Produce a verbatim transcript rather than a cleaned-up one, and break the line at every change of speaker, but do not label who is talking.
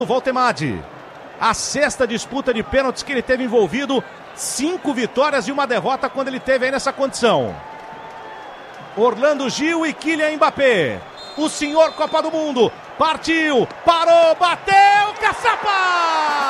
Voltemade, a sexta disputa de pênaltis que ele teve envolvido, cinco vitórias e uma derrota quando ele teve aí nessa condição. Orlando Gil e Kylian Mbappé, o senhor Copa do Mundo, partiu, parou, bateu, caçapa!